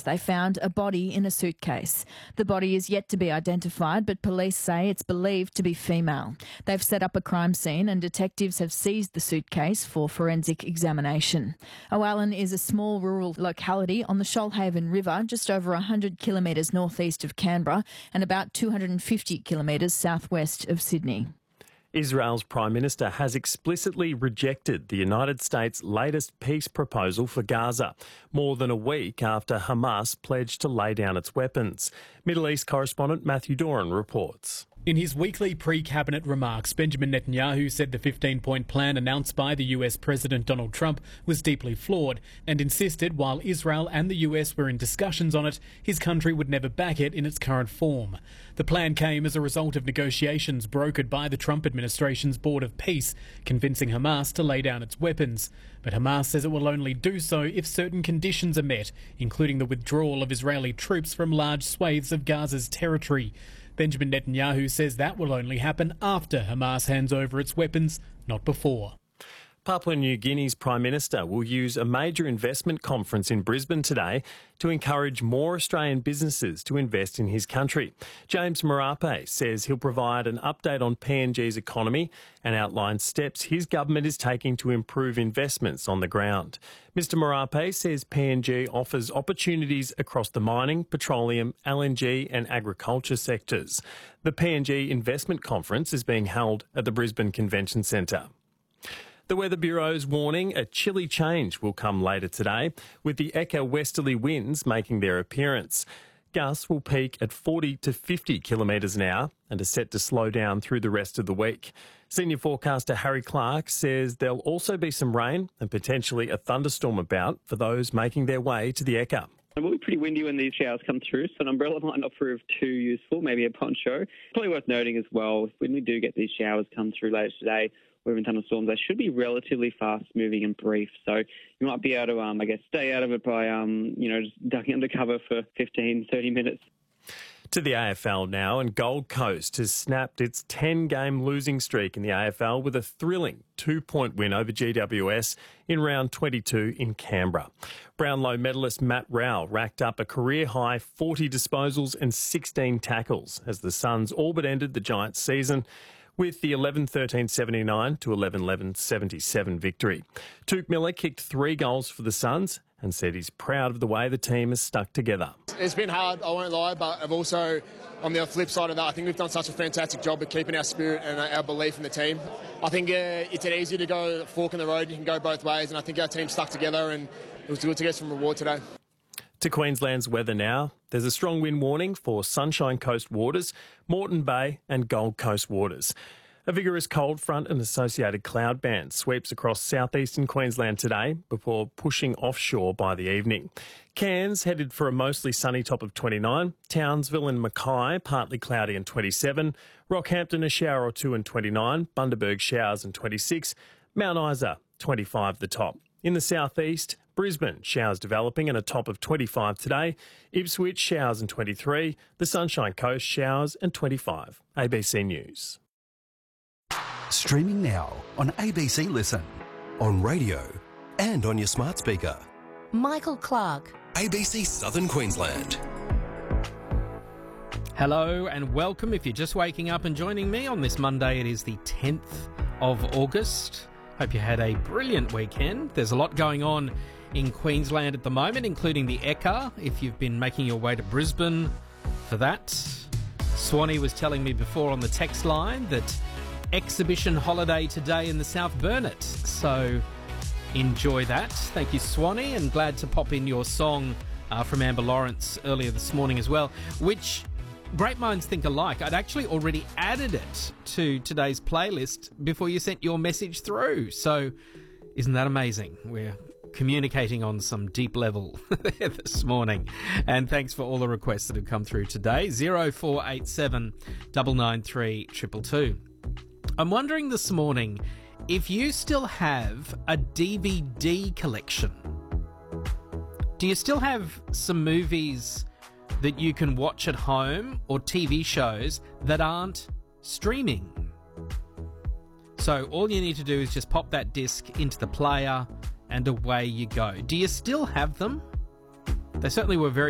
they found a body in a suitcase. The body is yet to be identified, but police say it's believed to be female. They've set up a crime scene and detectives have seized the suitcase for forensic examination. Owalan is a small rural locality on the Shoalhaven River, just over 100 kilometres northeast of Canberra and about 250 kilometres southwest of Sydney. Israel's Prime Minister has explicitly rejected the United States' latest peace proposal for Gaza, more than a week after Hamas pledged to lay down its weapons. Middle East correspondent Matthew Doran reports. In his weekly pre-cabinet remarks, Benjamin Netanyahu said the 15-point plan announced by the US President Donald Trump was deeply flawed and insisted while Israel and the US were in discussions on it, his country would never back it in its current form. The plan came as a result of negotiations brokered by the Trump administration's Board of Peace, convincing Hamas to lay down its weapons. But Hamas says it will only do so if certain conditions are met, including the withdrawal of Israeli troops from large swathes of Gaza's territory. Benjamin Netanyahu says that will only happen after Hamas hands over its weapons, not before. Papua New Guinea's Prime Minister will use a major investment conference in Brisbane today to encourage more Australian businesses to invest in his country. James Marape says he'll provide an update on PNG's economy and outline steps his government is taking to improve investments on the ground. Mr Marape says PNG offers opportunities across the mining, petroleum, LNG and agriculture sectors. The PNG Investment Conference is being held at the Brisbane Convention Centre. The Weather Bureau's warning a chilly change will come later today, with the Eka westerly winds making their appearance. Gusts will peak at 40 to 50 kilometres an hour and are set to slow down through the rest of the week. Senior forecaster Harry Clark says there'll also be some rain and potentially a thunderstorm about for those making their way to the Eka. It will be pretty windy when these showers come through, so an umbrella might not prove too useful, maybe a poncho. Probably worth noting as well, when we do get these showers come through later today, or even thunderstorms, they should be relatively fast-moving and brief. So you might be able to, stay out of it by, just ducking under cover for 15, 30 minutes. To the AFL now, and Gold Coast has snapped its 10-game losing streak in the AFL with a thrilling 2-point win over GWS in round 22 in Canberra. Brownlow medalist Matt Rowell racked up a career-high 40 disposals and 16 tackles as the Suns all but ended the Giants' season with the 11-13-79 to 11-11-77 victory. Tuke Miller kicked 3 goals for the Suns and said he's proud of the way the team has stuck together. It's been hard, I won't lie, but I've also, on the flip side of that, I think we've done such a fantastic job of keeping our spirit and our belief in the team. I think it's easy to go fork in the road, you can go both ways, and I think our team stuck together and it was good to get some reward today. To Queensland's weather now. There's a strong wind warning for Sunshine Coast waters, Moreton Bay and Gold Coast waters. A vigorous cold front and associated cloud band sweeps across southeastern Queensland today before pushing offshore by the evening. Cairns headed for a mostly sunny top of 29. Townsville and Mackay partly cloudy and 27. Rockhampton a shower or two and 29. Bundaberg showers and 26. Mount Isa 25 the top. In the southeast, Brisbane showers developing and a top of 25 today. Ipswich showers and 23. The Sunshine Coast showers and 25. ABC News. Streaming now on ABC Listen, on radio and on your smart speaker. Michael Clark. ABC Southern Queensland. Hello and welcome. If you're just waking up and joining me on this Monday, it is the 10th of August. Hope you had a brilliant weekend. There's a lot going on in Queensland at the moment, including the Eka, if you've been making your way to Brisbane for that. Swanee was telling me before on the text line that exhibition holiday today in the South Burnett. So enjoy that. Thank you, Swanee, and glad to pop in your song from Amber Lawrence earlier this morning as well, which great minds think alike. I'd actually already added it to today's playlist before you sent your message through. So isn't that amazing? We're communicating on some deep level this morning. And thanks for all the requests that have come through today. 0487 993 222. I'm wondering this morning if you still have a DVD collection. Do you still have some movies that you can watch at home or TV shows that aren't streaming? So all you need to do is just pop that disc into the player and away you go. Do you still have them? They certainly were very